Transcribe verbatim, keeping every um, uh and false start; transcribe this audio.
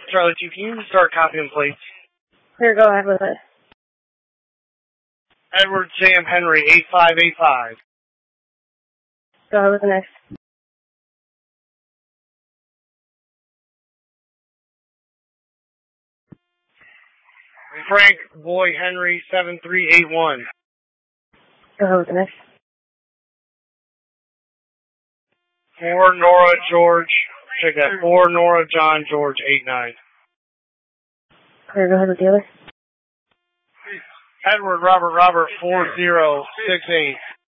Charlie two, can you start copying plates? Here, go ahead with it. Edward Sam Henry, eight five eight five. Go ahead with the next. Frank Boy Henry, seven three eight one. Go ahead with the next. Four Nora George, check that, four Nora John George, eight nine. Here, go ahead with the other. Edward Robert Robert, four zero six eight.